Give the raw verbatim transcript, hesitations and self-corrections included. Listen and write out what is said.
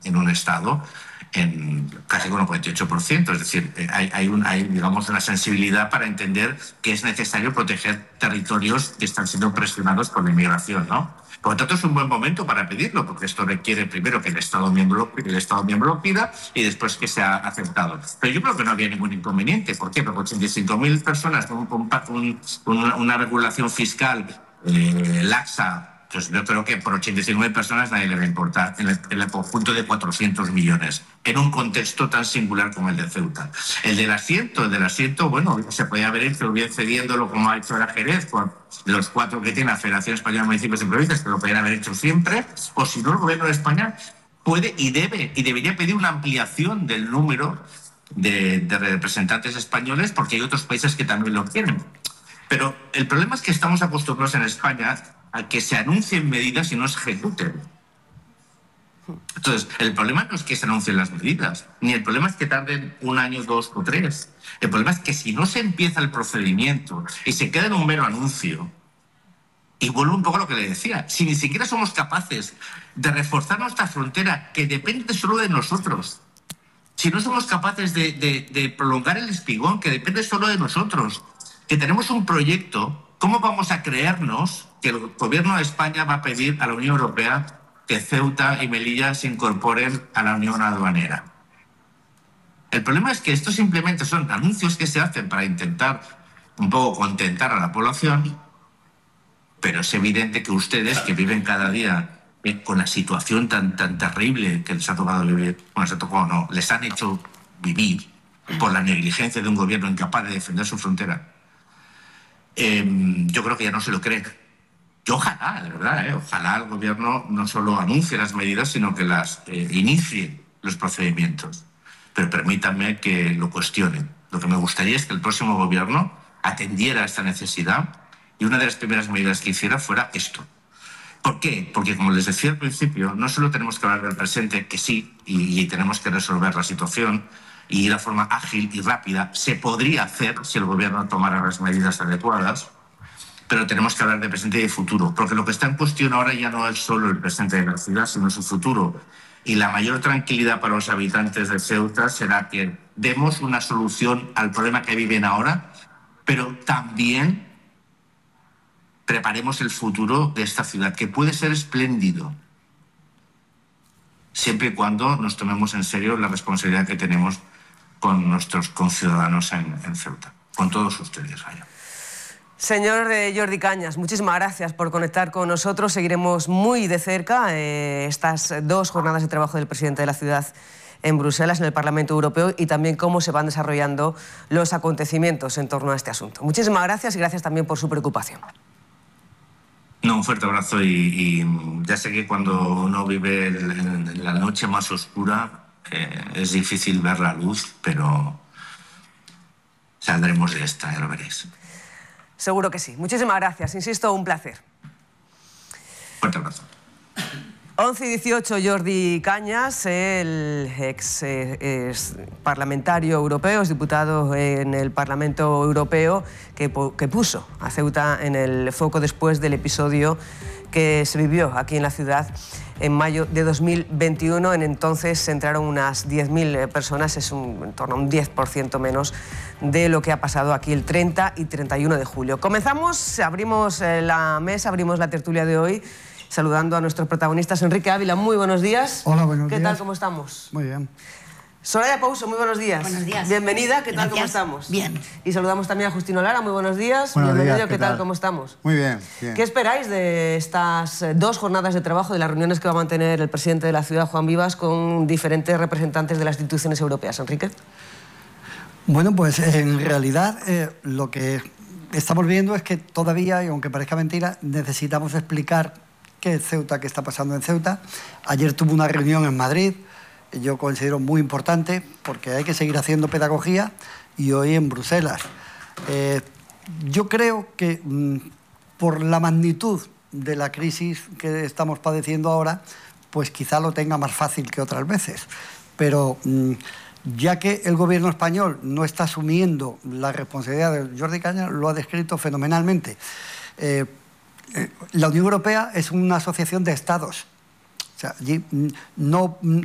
en un Estado en casi con un cuarenta y ocho por ciento. Es decir, hay, hay, un, hay digamos, una sensibilidad para entender que es necesario proteger territorios que están siendo presionados por la inmigración, ¿no? Por lo tanto, es un buen momento para pedirlo, porque esto requiere primero que el Estado miembro, el Estado miembro lo pida y después que sea aceptado. Pero yo creo que no había ningún inconveniente. ¿Por qué? Porque ochenta y cinco mil personas con, con, con una, una regulación fiscal eh, laxa, pues yo creo que por ochenta y cinco mil personas nadie le va a importar en el, en el conjunto de cuatrocientos millones, en un contexto tan singular como el de Ceuta. El del asiento, el del asiento, bueno, se podía haber hecho bien cediéndolo como ha hecho la Jerez, con los cuatro que tiene la Federación Española de Municipios y Provincias, que lo podían haber hecho siempre, o si no, el Gobierno de España puede y debe y debería pedir una ampliación del número de, de representantes españoles, porque hay otros países que también lo quieren. Pero el problema es que estamos acostumbrados en España a que se anuncien medidas y no se ejecuten. Entonces, el problema no es que se anuncien las medidas, ni el problema es que tarden un año, dos o tres. El problema es que si no se empieza el procedimiento y se queda en un mero anuncio, y vuelvo un poco a lo que le decía, si ni siquiera somos capaces de reforzar nuestra frontera, que depende solo de nosotros, si no somos capaces de, de, de prolongar el espigón, que depende solo de nosotros, que tenemos un proyecto, ¿cómo vamos a creernos que el Gobierno de España va a pedir a la Unión Europea que Ceuta y Melilla se incorporen a la Unión Aduanera? El problema es que esto simplemente son anuncios que se hacen para intentar un poco contentar a la población, pero es evidente que ustedes, que viven cada día con la situación tan, tan terrible que les ha tocado vivir, bueno, se ha tocado no, les han hecho vivir por la negligencia de un gobierno incapaz de defender su frontera, eh, yo creo que ya no se lo creen. Yo ojalá, de verdad, ¿eh? Ojalá el gobierno no solo anuncie las medidas, sino que las eh, inicie los procedimientos. Pero permítanme que lo cuestionen. Lo que me gustaría es que el próximo gobierno atendiera a esta necesidad y una de las primeras medidas que hiciera fuera esto. ¿Por qué? Porque, como les decía al principio, no solo tenemos que hablar del presente, que sí, y, y tenemos que resolver la situación, y de forma ágil y rápida se podría hacer si el gobierno tomara las medidas adecuadas, pero tenemos que hablar de presente y de futuro, porque lo que está en cuestión ahora ya no es solo el presente de la ciudad, sino su futuro. Y la mayor tranquilidad para los habitantes de Ceuta será que demos una solución al problema que viven ahora, pero también preparemos el futuro de esta ciudad, que puede ser espléndido, siempre y cuando nos tomemos en serio la responsabilidad que tenemos con nuestros conciudadanos en, en Ceuta, con todos ustedes allá. Señor Jordi Cañas, muchísimas gracias por conectar con nosotros. Seguiremos muy de cerca eh, estas dos jornadas de trabajo del presidente de la ciudad en Bruselas, en el Parlamento Europeo, y también cómo se van desarrollando los acontecimientos en torno a este asunto. Muchísimas gracias y gracias también por su preocupación. No, un fuerte abrazo y, y ya sé que cuando uno vive en la noche más oscura eh, es difícil ver la luz, pero saldremos de esta, ya lo veréis. Seguro que sí. Muchísimas gracias. Insisto, un placer. Fuerte abrazo. once y dieciocho, Jordi Cañas, el ex eh, es parlamentario europeo, es diputado en el Parlamento Europeo, que, que puso a Ceuta en el foco después del episodio que se vivió aquí en la ciudad en mayo de dos mil veintiuno. En entonces se entraron unas diez mil personas, es un, en torno a un diez por ciento menos de lo que ha pasado aquí el treinta y treinta y uno de julio. Comenzamos, abrimos la mesa, abrimos la tertulia de hoy, saludando a nuestros protagonistas. Enrique Ávila, muy buenos días. Hola, buenos días. ¿Qué tal, cómo estamos? Muy bien. Soraya Pouso, muy buenos días. Buenos días. Bienvenida, ¿qué tal, Gracias. cómo estamos? Bien. Y saludamos también a Justino Lara, muy buenos días. Buenos Bienvenido, días, ¿qué, ¿qué tal, tal? cómo estamos? Muy bien, bien. ¿Qué esperáis de estas dos jornadas de trabajo, de las reuniones que va a mantener el presidente de la ciudad, Juan Vivas, con diferentes representantes de las instituciones europeas? Enrique. Bueno, pues en realidad eh, lo que estamos viendo es que todavía, y aunque parezca mentira, necesitamos explicar qué es Ceuta, qué está pasando en Ceuta. Ayer tuve una reunión en Madrid, yo considero muy importante, porque hay que seguir haciendo pedagogía, y hoy en Bruselas. Eh, yo creo que mm, por la magnitud de la crisis que estamos padeciendo ahora, pues quizá lo tenga más fácil que otras veces. Pero mm, ya que el gobierno español no está asumiendo la responsabilidad de Jordi Cañas, lo ha descrito fenomenalmente. Eh, eh, la Unión Europea es una asociación de estados. O sea, allí no,